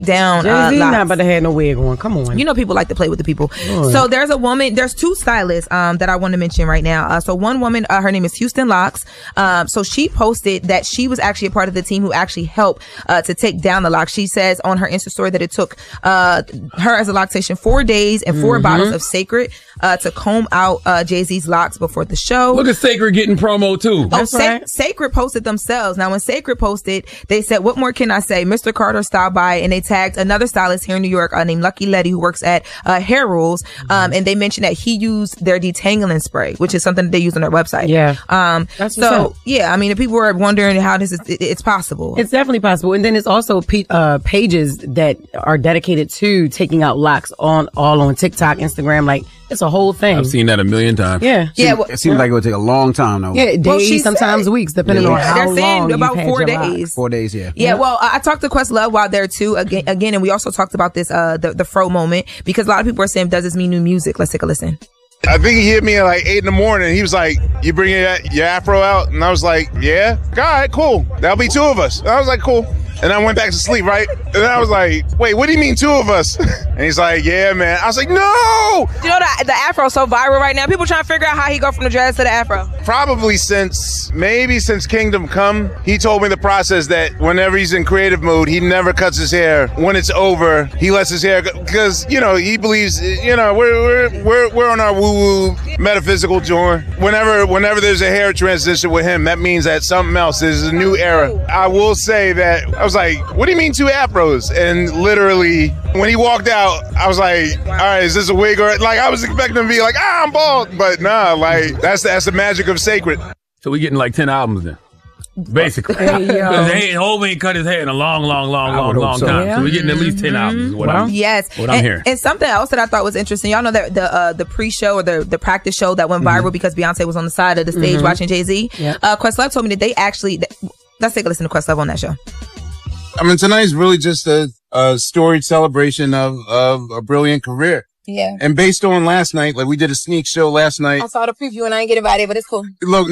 down. Jay-Z not about to have no wig on. Come on. You know people like to play with the people. So there's two stylists that I want to mention right now. So one woman, her name is Houston Locks. So she posted that she was actually a part of the team who actually helped to take down the locks. She says on her Insta story that it took her as a lock station 4 days and 4 bottles of Sacred to comb out Jay-Z's locks before the show. Look at Sacred getting promo too. Sacred posted themselves. Now when Sacred posted, they said, "What more can I say? Mr. Carter stopped by," and they tagged another stylist here in New York named Lucky Letty, who works at Hair Rules. And they mentioned that he used their detangling spray, which is something that they use on their website. Yeah. I mean, if people are wondering how this is, it's possible. It's definitely possible. And then it's also pages that are dedicated to taking out locks all on TikTok, Instagram. Like, it's a whole thing. I've seen that a million times. Yeah. It seems like it would take a long time, though. Yeah, days, sometimes weeks, depending on how long. They're saying about you've 4 had your days. locks. 4 days, yeah. Yeah, well, I talked to Questlove while there too, again, and we also talked about this, the fro moment, because a lot of people are saying, does this mean new music? Let's take a listen. I think he hit me at like 8 in the morning. He was like, "You bring your afro out?" And I was like, "Yeah." All right, cool. That'll be 2 of us. And I was like, "Cool." And I went back to sleep, right? And I was like, "Wait, what do you mean 2 of us?" And he's like, "Yeah, man." I was like, "No!" You know the afro is so viral right now. People trying to figure out how he go from the dreads to the afro. Probably since Kingdom Come, he told me the process that whenever he's in creative mode, he never cuts his hair. When it's over, he lets his hair go, because he believes we're on our woo-woo metaphysical joint. Whenever there's a hair transition with him, that means that something else is a new era. I will say that I was like, "What do you mean 2 afros?" And literally, when he walked out, I was like, "All right, is this a wig?" Or like I was expecting him to be like, "I'm bald," but nah, like that's the magic of Sacred. So we getting like 10 albums then. Basically. Hov ain't cut his hair in a long time. Yeah. So we're getting at least 10 albums is what I'm hearing. And something else that I thought was interesting, y'all know that the pre-show or the practice show that went viral because Beyonce was on the side of the stage watching Jay-Z. Yeah. Questlove told me that they actually, let's take a listen to Questlove on that show. I mean, tonight's really just a storied celebration of a brilliant career. Yeah. And based on last night, like we did a sneak show last night. I saw the preview and I didn't get about it, but it's cool. Look,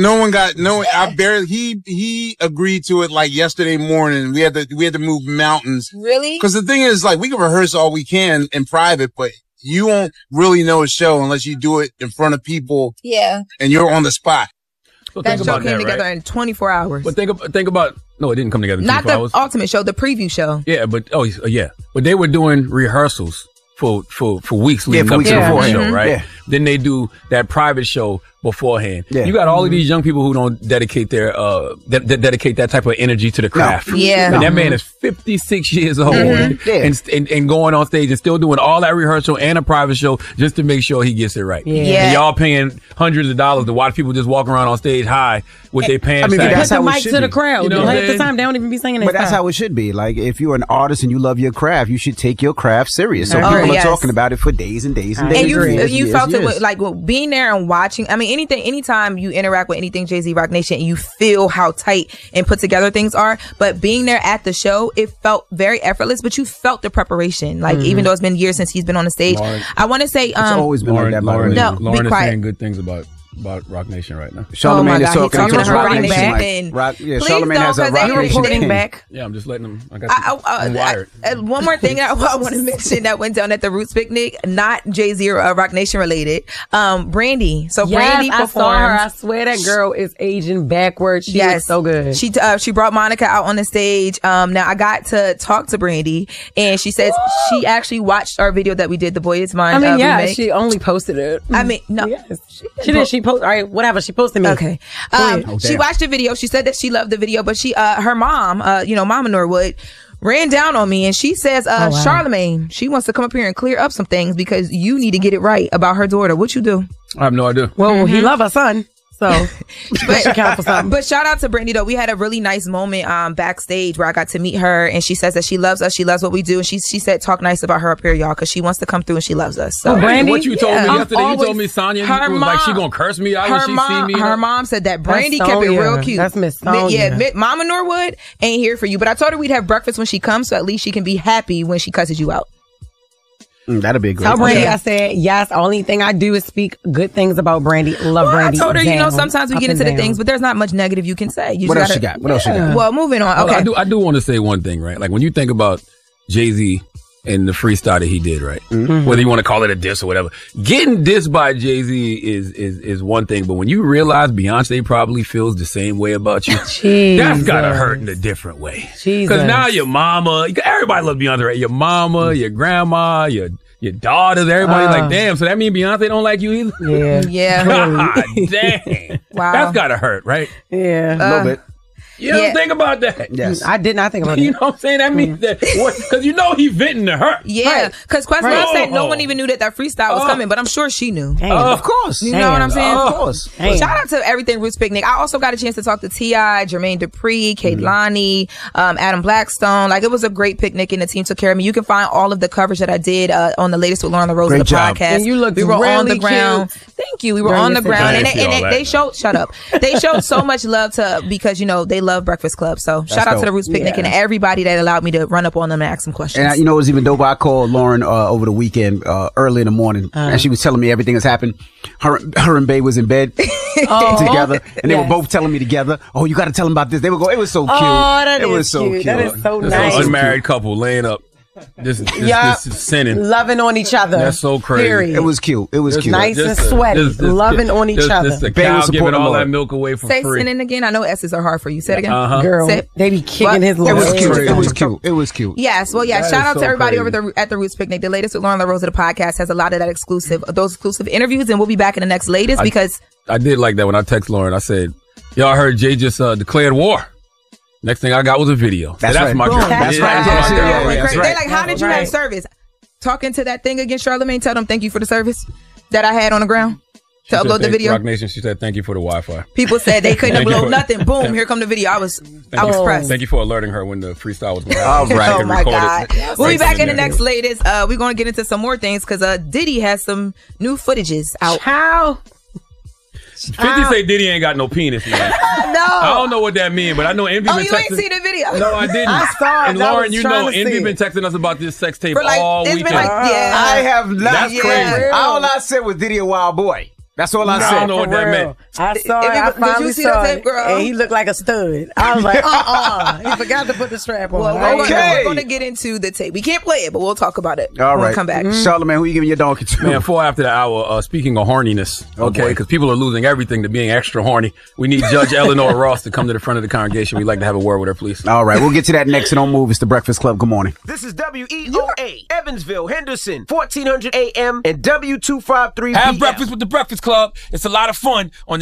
he agreed to it like yesterday morning. We had to move mountains. Really? Cause the thing is, like, we can rehearse all we can in private, but you won't really know a show unless you do it in front of people. Yeah. And you're on the spot. So that show came together in 24 hours. But think about, no, it didn't come together in 24 hours. Not the ultimate show, the preview show. Yeah, but they were doing rehearsals for weeks leading up to the show, right? Yeah. Then they do that private show beforehand. Yeah. You got all of these young people who don't dedicate their dedicate that type of energy to the craft. No. Yeah. And that man is 56 years old and going on stage and still doing all that rehearsal and a private show just to make sure he gets it right. Yeah. And y'all paying hundreds of dollars to watch people just walk around on stage high with their pants down. That's how the it mic should to the be. crowd. You know half the time they don't even be singing. But that's how it should be. Like, if you're an artist and you love your craft, you should take your craft serious. So people are talking about it for days and days and days. And you felt it with, like, being there and watching. I mean, anytime you interact with anything Jay-Z Rock Nation and you feel how tight and put together things are, but being there at the show, it felt very effortless, but you felt the preparation. Like, even though it's been years since he's been on the stage. I want to say, it's always been like that. Lauren be is quiet. saying good things about Rock Nation right now. Charlamagne is talking to Rock Nation. Nation. Charlamagne has a Rock Nation back. Yeah, I'm just letting them. I'm wired. One more thing I want to mention that went down at the Roots picnic, not Jay-Z or Rock Nation related. Brandy. So Brandy performed. I saw her. I swear that girl is aging backwards. She looks so good. She brought Monica out on the stage. Now I got to talk to Brandy, and she says she actually watched our video that we did, The Boy Is Mine. Remake. She only posted it. I mean, no, she did. She all right, whatever. She posted me. Okay. She watched the video. She said that she loved the video, but her mom, Mama Norwood, ran down on me, and she says, Charlamagne, she wants to come up here and clear up some things because you need to get it right about her daughter. What you do? I have no idea. Well, he love her son. So, but shout out to Brandy though. We had a really nice moment backstage where I got to meet her, and she says that she loves us. She loves what we do, and she said talk nice about her up here, y'all, because she wants to come through and she loves us. So, Brandy, what you told me yesterday, you told me Sonya was like she gonna curse me out when she see me. Her mom said that Brandy kept it real cute. That's Miss Sonya. Mama Norwood ain't here for you, but I told her we'd have breakfast when she comes, so at least she can be happy when she cusses you out. That'd be a great. Tell Brandy I said yes. Only thing I do is speak good things about Brandy. Love Brandy. I told her, sometimes we get into the things, but there's not much negative you can say. What else you got? Well, moving on. Okay. I do want to say one thing, right? Like when you think about Jay-Z and the freestyle that he did, right? Mm-hmm. Whether you want to call it a diss or whatever. Getting dissed by Jay-Z is one thing, but when you realize Beyonce probably feels the same way about you, that's gotta hurt in a different way. Because now your mama, everybody loves Beyonce, right? Your mama, your grandma, your daughters, everybody like, damn, so that means Beyonce don't like you either? Yeah. God dang. Wow. That's gotta hurt, right? Yeah. A little bit. You don't think about that. Yes. I did not think about that. You know what I'm saying? That means that, because you know he venting to her. Yeah. Because Questlove said no one even knew that freestyle was coming, but I'm sure she knew. Of course. You know what I'm saying? Of course. Shout out to Everything Roots Picnic. I also got a chance to talk to T.I., Jermaine Dupri, Kehlani, Adam Blackstone. Like, it was a great picnic, and the team took care of me. You can find all of the coverage that I did on the latest with Lauren LaRose of the podcast. And you looked we were really on the ground. Cute. Thank you. We were on the ground. And they showed, shut up. They showed so much love because, they love Breakfast Club. So shout out to the Roots Picnic and everybody that allowed me to run up on them and ask them questions. And it was even dope. I called Lauren over the weekend, early in the morning, and she was telling me everything that's happened. Her and Bae was in bed together, and they were both telling me together, "Oh, you got to tell them about this." They would go, "It was so cute. It was so cute. That is so nice." Nice. An unmarried couple laying up. This is sinning. Loving on each other. That's so crazy. Period. It was cute. It was cute. Nice and sweaty. Loving on each other. The cow giving all that milk away for free. Say sinning again. I know S's are hard for you. Say it again. Girl, they be kicking his little It was cute. It was cute. It was cute. Yes. Well, yeah. Shout out to everybody over at the Roots Picnic. The latest with Lauren LaRose of the podcast has a lot of those exclusive interviews, and we'll be back in the next latest because I did like that when I text Lauren. I said, "Y'all heard Jay just declared war." Next thing I got was a video. That's right. my girl. That's right. They're like, how did you have service? Talking to that thing against Charlamagne, tell them thank you for the service that I had on the ground to upload the video. Rock Nation, she said thank you for the Wi-Fi. People said they couldn't upload nothing. Boom, here come the video. I was pressed. Thank you for alerting her when the freestyle was going on. All right. Oh my God. We'll be back in the next latest. We're going to get into some more things because Diddy has some new footages out. How? 50 say Diddy ain't got no penis, man. No. I don't know what that means, but I know Envy been texting. You ain't seen the video? No, I didn't. I saw it. And Lauren, you know, Envy been texting us about this sex tape all weekend. I have not. That's crazy. All I said was Diddy a wild boy. That's all I said. I don't know what that meant. I saw it. I finally saw it. And he looked like a stud. I was like, He forgot to put the strap on. We're going to get into the tape. We can't play it, but we'll talk about it. All right. We'll come back. Charlamagne, who you giving your donkey to? Man, 4 after the hour, speaking of horniness, okay, because people are losing everything to being extra horny. We need Judge Eleanor Ross to come to the front of the congregation. We'd like to have a word with her, please. All right. We'll get to that next. So don't move. It's the Breakfast Club. Good morning. This is WEOA, Evansville, Henderson, 1400 AM and W253 Have breakfast with the Breakfast Club. It's a lot of fun on